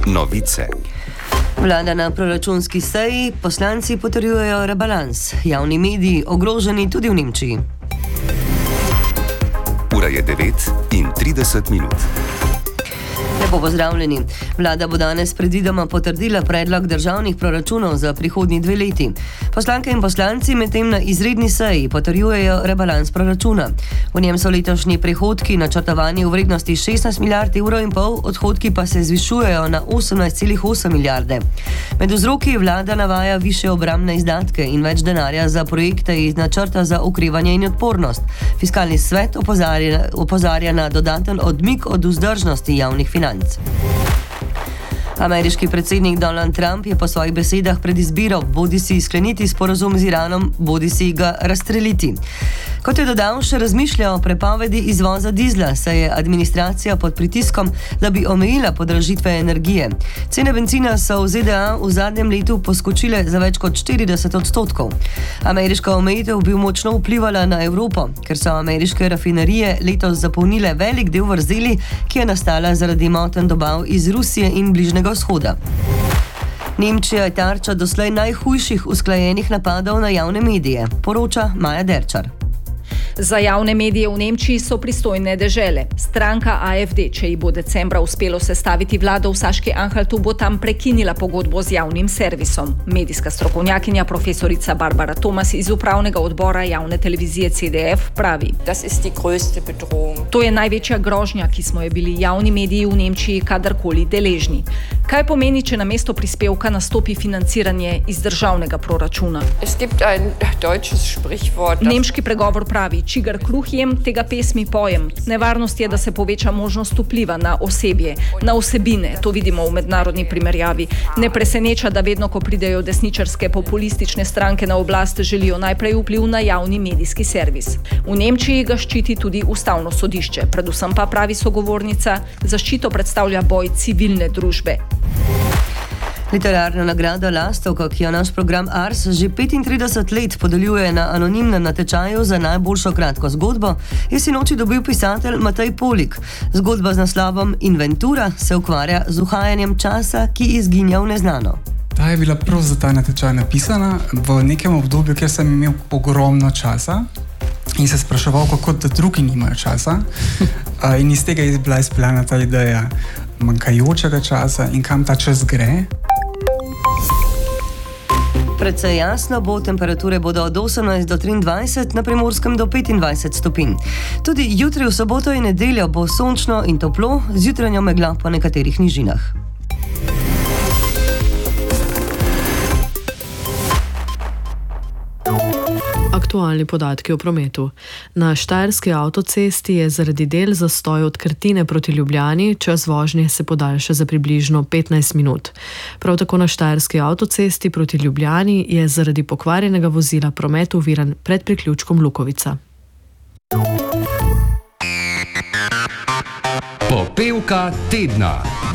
Novice. Vlada na proračunski seji, poslanci potrjujejo rebalans, javni mediji ogroženi tudi v Nemčiji. Ura je 9:30. Lepo pozdravljeni. Vlada bo danes predvidoma potrdila predlog državnih proračunov za prihodnji 2 leti. Poslanke in poslanci medtem na izredni seji potrjujejo rebalans proračuna. V njem so letošnji prihodki načrtovani v vrednosti 16 milijard evrov in pol, odhodki pa se zvišujejo na 18,8 milijarde. Med vzroki vlada navaja višje obrambne izdatke in več denarja za projekte iz načrta za okrevanje in odpornost. Fiskalni svet opozarja na dodaten odmik od vzdržnosti javnih financ. Ameriški predsednik Donald Trump je po svojih besedah pred izbiro bodisi skleniti sporazum z Iranom, bodisi ga razstreliti. Kot je dodal, še razmišlja o prepovedi izvoza dizla, saj je administracija pod pritiskom, da bi omejila podražitve energije. Cene bencina so v ZDA v zadnjem letu poskočile za več kot 40%. Ameriška omejitev bi močno vplivala na Evropo, ker so ameriške rafinerije letos zapolnile velik del vrzeli, ki je nastala zaradi motenj dobav iz Rusije in Bližnjega vzhoda. Nemčija je tarča doslej najhujših usklajenih napadov na javne medije, poroča Maja Derčar. Za javne medije v Nemčiji so pristojne dežele. Stranka AfD, če ji bo decembra uspelo sestaviti vlado v Saški-Anhaltu, bo tam prekinila pogodbo z javnim servisom. Medijska strokovnjakinja profesorica Barbara Thomas iz upravnega odbora javne televizije CDF pravi: To je največja grožnja, ki smo je bili javni mediji v Nemčiji kadarkoli deležni. Kaj pomeni, če namesto prispevka nastopi financiranje iz državnega proračuna? Nemški pregovor pravi: čigar kruh jem, tega pesmi pojem. Nevarnost je, da se poveča možnost vpliva na osebje, na vsebine. To vidimo v mednarodni primerjavi. Ne preseneča, da vedno, ko pridejo desničarske populistične stranke na oblast, želijo najprej vpliv na javni medijski servis. V Nemčiji ga ščiti tudi ustavno sodišče. Predvsem pa, pravi sogovornica, zaščito predstavlja boj civilne družbe. Literarna nagrada Lastovka, ki jo naš program Ars že 35 let podeljuje na anonimnem natečaju za najboljšo kratko zgodbo, je sinoči dobil pisatelj Matej Polik. Zgodba z naslovom Inventura se ukvarja z uhajanjem časa, ki izginja v neznano. Ta je bila prav za ta natečaj napisana v nekem obdobju, kjer sem imel ogromno časa in se spraševal, kako da drugi nimajo časa. In iz tega je bila izpeljana ta ideja manjkajočega časa in kam ta čas gre. Predvsej jasno bo, temperature bodo od 18 do 23, na Primorskem do 25 stopinj. Tudi jutri v soboto in nedeljo bo sončno in toplo, z jutranjo megla po nekaterih nižinah. Aktualni podatki o prometu. Na štajerski avtocesti je zaradi del zastoj od Krtine proti Ljubljani, čas vožnje se podaljša za približno 15 minut. Prav tako na štajerski avtocesti proti Ljubljani je zaradi pokvarjenega vozila promet oviran pred priključkom Lukovica. Popevka tedna.